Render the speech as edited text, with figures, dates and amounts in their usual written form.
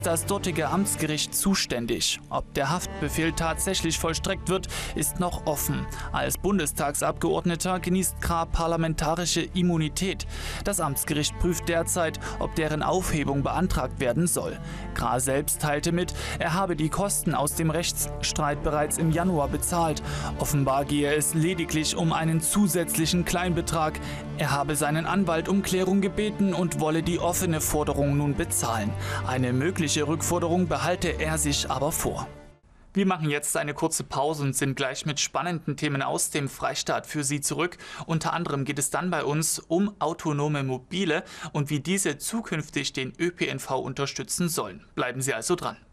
Das dortige Amtsgericht zuständig. Ob der Haftbefehl tatsächlich vollstreckt wird, ist noch offen. Als Bundestagsabgeordneter genießt Krah parlamentarische Immunität. Das Amtsgericht prüft derzeit, ob deren Aufhebung beantragt werden soll. Krah selbst teilte mit, er habe die Kosten aus dem Rechtsstreit bereits im Januar bezahlt. Offenbar gehe es lediglich um einen zusätzlichen Kleinbetrag. Er habe seinen Anwalt um Klärung gebeten und wolle die offene Forderung nun bezahlen. Eine mögliche Rückforderung behalte er sich aber vor. Wir machen jetzt eine kurze Pause und sind gleich mit spannenden Themen aus dem Freistaat für Sie zurück. Unter anderem geht es dann bei uns um autonome Mobile und wie diese zukünftig den ÖPNV unterstützen sollen. Bleiben Sie also dran.